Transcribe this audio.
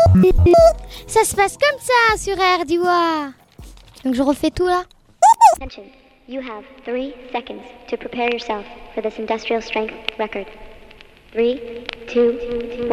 Ça se passe comme ça sur RDWA. Donc je refais tout là. Attention, you have 3 seconds to prepare yourself for this industrial strength record. 3, 2, 1.